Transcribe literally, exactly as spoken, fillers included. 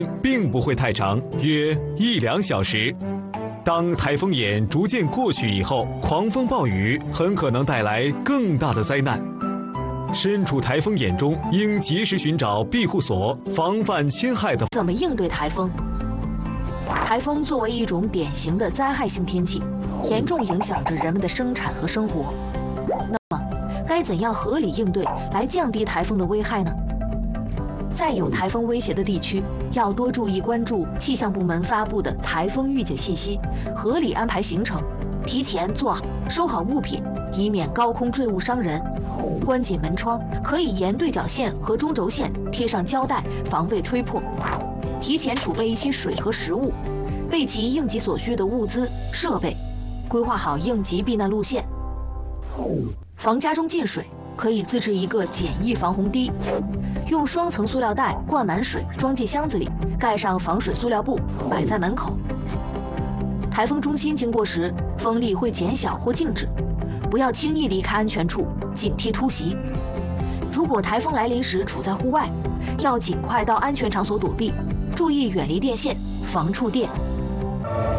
并不会太长，约一两小时。当台风眼逐渐过去以后，狂风暴雨很可能带来更大的灾难。身处台风眼中，应及时寻找庇护所，防范侵害的。 怎么应对台风？台风作为一种典型的灾害性天气，严重影响着人们的生产和生活。那么，该怎样合理应对来降低台风的危害呢？在有台风威胁的地区，要多注意关注气象部门发布的台风预警信息，合理安排行程，提前做好收好物品，以免高空坠物伤人。关紧门窗，可以沿对角线和中轴线贴上胶带，防备吹破。提前储备一些水和食物，备齐应急所需的物资设备，规划好应急避难路线。防家中进水，可以自制一个简易防洪堤，用双层塑料袋灌满水，装进箱子里，盖上防水塑料布，摆在门口。台风中心经过时，风力会减小或静止，不要轻易离开安全处，警惕突袭。如果台风来临时处在户外，要尽快到安全场所躲避，注意远离电线，防触电。